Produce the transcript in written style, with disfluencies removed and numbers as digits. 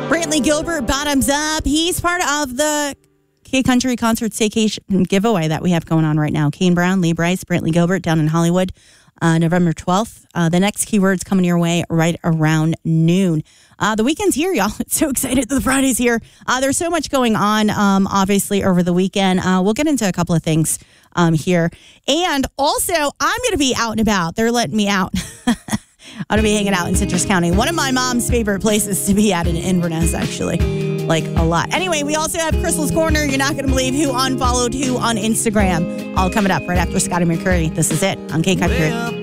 Brantley Gilbert, Bottoms Up. He's part of the K-Country Concert Staycation giveaway that we have going on right now. Kane Brown, Lee Brice, Brantley Gilbert down in Hollywood, November 12th. The next keyword's coming your way right around noon. The weekend's here, y'all. So excited that the Friday's here. There's so much going on, obviously, over the weekend. We'll get into a couple of things here. And also, I'm going to be out and about. They're letting me out. I'm going to be hanging out in Citrus County. One of my mom's favorite places to be at in Inverness, actually. Like, a lot. Anyway, we also have Crystal's Corner. You're not going to believe who unfollowed who on Instagram. All coming up right after Scotty McCurry. This is it on K-Country.